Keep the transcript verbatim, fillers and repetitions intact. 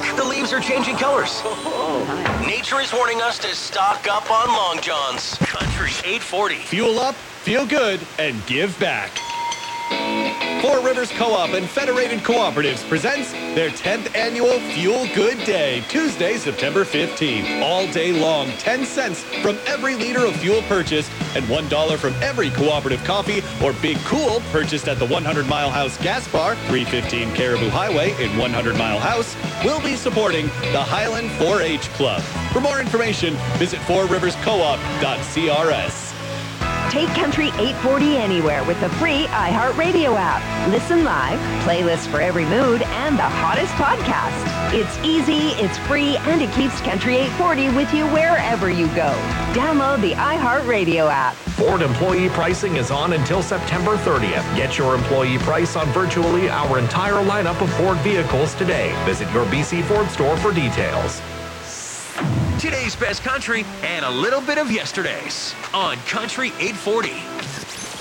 the leaves are changing colors. Oh. Nature is warning us to stock up on Long Johns. Country eight forty. Fuel up, feel good, and give back. Four Rivers Co-op and Federated Cooperatives presents their tenth annual Fuel Good Day, Tuesday, September fifteenth. All day long, ten cents from every liter of fuel purchased and one dollar from every cooperative coffee or Big Cool purchased at the one hundred Mile House Gas Bar, three fifteen Caribou Highway in one hundred Mile House, will be supporting the Highland four H Club. For more information, visit four rivers co op dot c r s. Take Country eight forty anywhere with the free iHeartRadio app. Listen live, playlists for every mood, and the hottest podcast. It's easy, it's free, and it keeps Country eight forty with you wherever you go. Download the iHeartRadio app. Ford employee pricing is on until September thirtieth. Get your employee price on virtually our entire lineup of Ford vehicles today. Visit your B C Ford store for details. Today's best country and a little bit of yesterday's on Country eight forty.